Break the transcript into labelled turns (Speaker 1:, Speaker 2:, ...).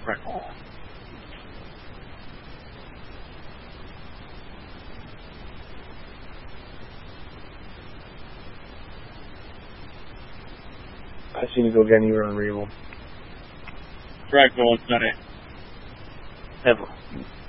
Speaker 1: Right.
Speaker 2: I've seen you go get anywhere on Real.
Speaker 1: Correct, well, it's not it.
Speaker 2: Ever.